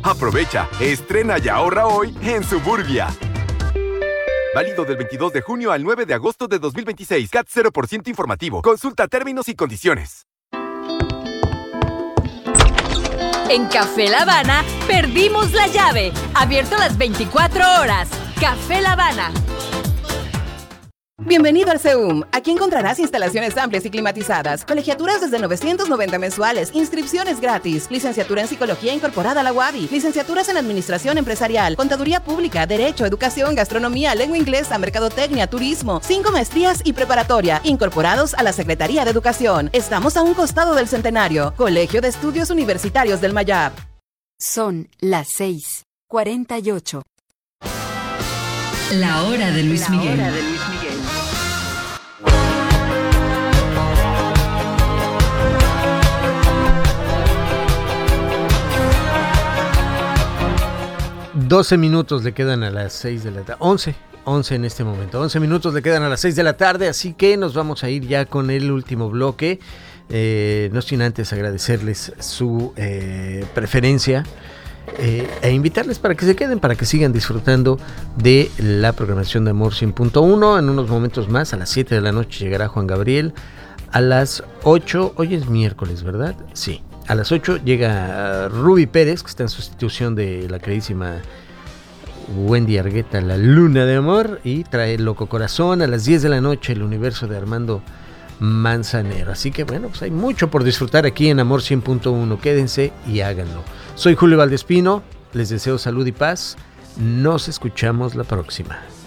Aprovecha, estrena y ahorra hoy en Suburbia. Válido del 22 de junio al 9 de agosto de 2026. CAT 0% informativo. Consulta términos y condiciones. En Café La Habana, perdimos la llave. Abierto las 24 horas. Café La Habana. Bienvenido al CEUM. Aquí encontrarás instalaciones amplias y climatizadas, colegiaturas desde 990 mensuales, inscripciones gratis, licenciatura en Psicología incorporada a la UABI, licenciaturas en Administración Empresarial, Contaduría Pública, Derecho, Educación, Gastronomía, Lengua Inglesa, Mercadotecnia, Turismo, 5 maestrías y preparatoria, incorporados a la Secretaría de Educación. Estamos a un costado del Centenario. Colegio de Estudios Universitarios del Mayab. Son las 6:48. La hora de Luis Miguel. 12 minutos le quedan a las 6 de la tarde. 11 en este momento. 11 minutos le quedan a las 6 de la tarde, así que nos vamos a ir ya con el último bloque. No sin antes agradecerles su preferencia e invitarles para que se queden, para que sigan disfrutando de la programación de Amor 100.1. En unos momentos más, a las 7 de la noche, llegará Juan Gabriel. A las 8, hoy es miércoles, ¿verdad? Sí. A las 8 llega Ruby Pérez, que está en sustitución de la queridísima Wendy Argueta, La Luna de Amor, y trae Loco Corazón. A las 10 de la noche, El Universo de Armando Manzanero. Así que bueno, pues hay mucho por disfrutar aquí en Amor 100.1. Quédense y háganlo. Soy Julio Valdespino, les deseo salud y paz. Nos escuchamos la próxima.